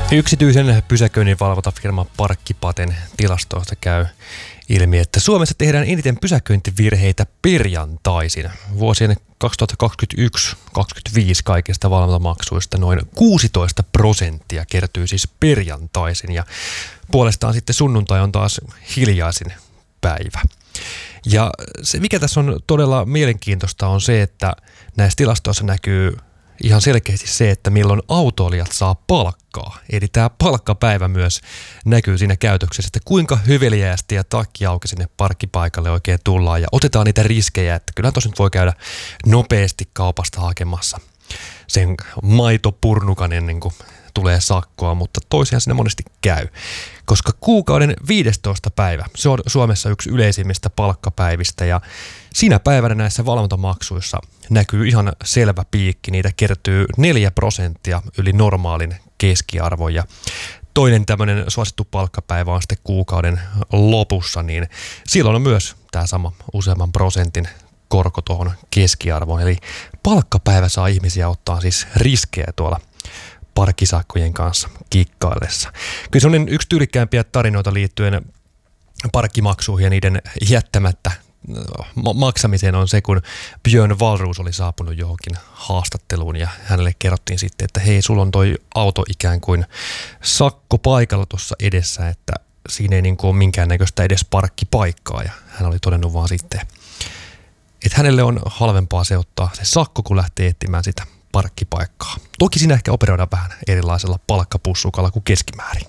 Yksityisen pysäköinnin valvontafirma Parkkipaten tilastoista käy ilmi, että Suomessa tehdään eniten pysäköintivirheitä perjantaisin. Vuosien 2021-2025 kaikista valvontamaksuista noin 16% kertyy siis perjantaisin ja puolestaan sitten sunnuntai on taas hiljaisin päivä. Ja se, mikä tässä on todella mielenkiintoista, on se, että näissä tilastoissa näkyy ihan selkeästi se, että milloin autoilijat saa palkkaa. Eli tämä palkkapäivä myös näkyy siinä käytöksessä, että kuinka hyveliäästi ja takki auki sinne parkkipaikalle oikein tullaan ja otetaan niitä riskejä, että kyllä tuossa nyt voi käydä nopeasti kaupasta hakemassa sen maitopurnukan ennen kuin tulee sakkoa, mutta toisiaan siinä monesti käy. Koska kuukauden 15. päivä, se on Suomessa yksi yleisimmistä palkkapäivistä ja siinä päivänä näissä valvontamaksuissa näkyy ihan selvä piikki. Niitä kertyy 4% yli normaalin keskiarvon ja toinen tämmöinen suosittu palkkapäivä on sitten kuukauden lopussa, niin silloin on myös tämä sama useamman prosentin korko tuohon keskiarvoon. Eli palkkapäivä saa ihmisiä ottaa siis riskejä tuolla parkkisakkojen kanssa kikkaillessa. Kyllä sellainen yksi tyylikkäämpiä tarinoita liittyen parkkimaksuihin ja niiden jättämättä maksamiseen on se, kun Björn Wahlroos oli saapunut johonkin haastatteluun ja hänelle kerrottiin sitten, että hei, sulla on toi auto ikään kuin sakko paikalla tuossa edessä, että siinä ei niin kuin ole minkäännäköistä edes parkkipaikkaa ja hän oli todennut vaan sitten, että hänelle on halvempaa se ottaa se sakko, kun lähtee etsimään sitä parkkipaikkaa. Toki siinä ehkä operoidaan vähän erilaisella palkkapussukalla kuin keskimäärin.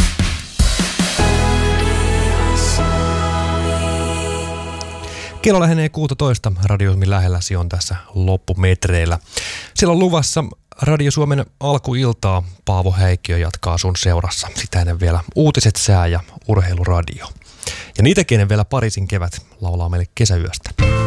Kello lähenee 16. Radio Suomen lähelläsi on tässä loppumetreillä. Siellä on luvassa Radio Suomen alkuiltaa. Paavo Häikkiö jatkaa sun seurassa. Sitä ennen vielä uutiset, sää ja urheiluradio. Ja niitä kenen vielä Pariisin kevät laulaa meille kesäyöstä.